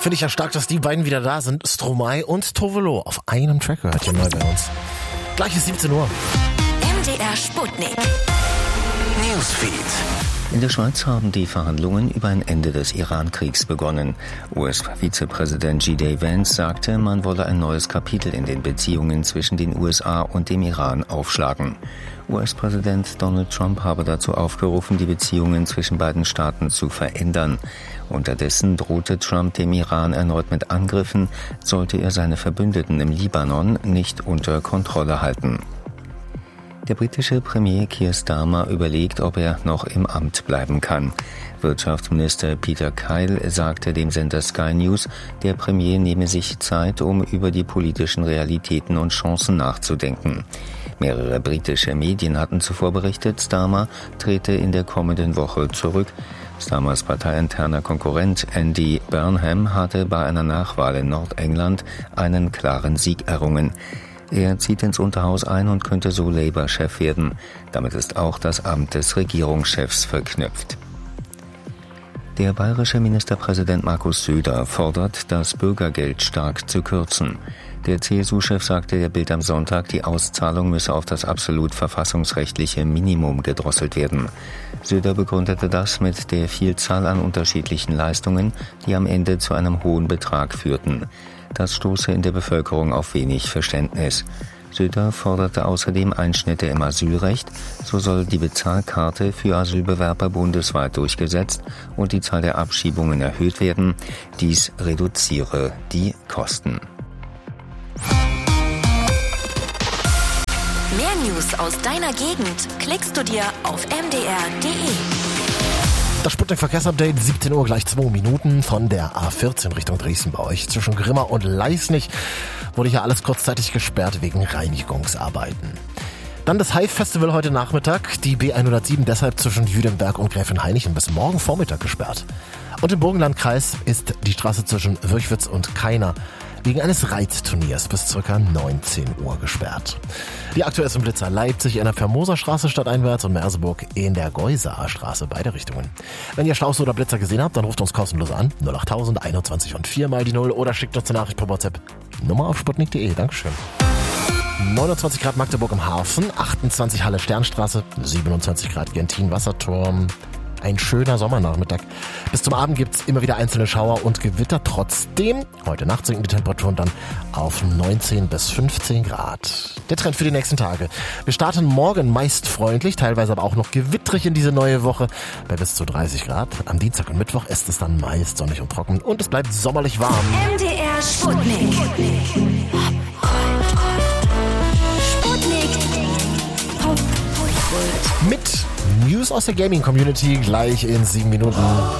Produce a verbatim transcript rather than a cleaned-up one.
Finde ich ja stark, dass die beiden wieder da sind. Stromae und Tovolo auf einem Track gehört hier neu bei uns. Gleich ist siebzehn Uhr. M D R Sputnik. Newsfeed. In der Schweiz haben die Verhandlungen über ein Ende des Iran-Kriegs begonnen. U S-Vizepräsident G D Vance sagte, man wolle ein neues Kapitel in den Beziehungen zwischen den U S A und dem Iran aufschlagen. U S-Präsident Donald Trump habe dazu aufgerufen, die Beziehungen zwischen beiden Staaten zu verändern. Unterdessen drohte Trump dem Iran erneut mit Angriffen, sollte er seine Verbündeten im Libanon nicht unter Kontrolle halten. Der britische Premier Keir Starmer überlegt, ob er noch im Amt bleiben kann. Wirtschaftsminister Peter Kyle sagte dem Sender Sky News, der Premier nehme sich Zeit, um über die politischen Realitäten und Chancen nachzudenken. Mehrere britische Medien hatten zuvor berichtet, Starmer trete in der kommenden Woche zurück. Starmers parteiinterner Konkurrent Andy Burnham hatte bei einer Nachwahl in Nordengland einen klaren Sieg errungen. Er zieht ins Unterhaus ein und könnte so Labour-Chef werden. Damit ist auch das Amt des Regierungschefs verknüpft. Der bayerische Ministerpräsident Markus Söder fordert, das Bürgergeld stark zu kürzen. Der C S U-Chef sagte der Bild am Sonntag, die Auszahlung müsse auf das absolut verfassungsrechtliche Minimum gedrosselt werden. Söder begründete das mit der Vielzahl an unterschiedlichen Leistungen, die am Ende zu einem hohen Betrag führten. Das stoße in der Bevölkerung auf wenig Verständnis. Söder forderte außerdem Einschnitte im Asylrecht, so soll die Bezahlkarte für Asylbewerber bundesweit durchgesetzt und die Zahl der Abschiebungen erhöht werden. Dies reduziere die Kosten. Mehr News aus deiner Gegend klickst du dir auf m d r punkt d e. Das Sputnik-Verkehrsupdate, siebzehn Uhr, gleich zwei Minuten von der A vierzehn Richtung Dresden bei euch. Zwischen Grimma und Leisnig wurde hier alles kurzzeitig gesperrt wegen Reinigungsarbeiten. Dann das Hive-Festival heute Nachmittag, die B hundertsieben deshalb zwischen Jüdenberg und Gräfenhainichen bis morgen Vormittag gesperrt. Und im Burgenlandkreis ist die Straße zwischen Würchwitz und Kaina wegen eines Reitturniers bis ca. neunzehn Uhr gesperrt. Die aktuell ist im Blitzer Leipzig in der Vermoser Straße stadteinwärts und Merseburg in der Geusaer Straße, beide Richtungen. Wenn ihr Staus oder Blitzer gesehen habt, dann ruft uns kostenlos an, null acht tausend einundzwanzig und vier mal die null oder schickt uns eine Nachricht per WhatsApp. Nummer auf sputnik punkt d e. Dankeschön. neunundzwanzig Grad Magdeburg im Hafen, achtundzwanzig Halle Sternstraße, siebenundzwanzig Grad Gentin Wasserturm. Ein schöner Sommernachmittag. Bis zum Abend gibt's immer wieder einzelne Schauer und Gewitter. Trotzdem, heute Nacht sinken die Temperaturen dann auf neunzehn bis fünfzehn Grad. Der Trend für die nächsten Tage. Wir starten morgen meist freundlich, teilweise aber auch noch gewittrig in diese neue Woche bei bis zu dreißig Grad. Am Dienstag und Mittwoch ist es dann meist sonnig und trocken und es bleibt sommerlich warm. M D R Sputnik. Sputnik. Mit News aus der Gaming-Community gleich in sieben Minuten.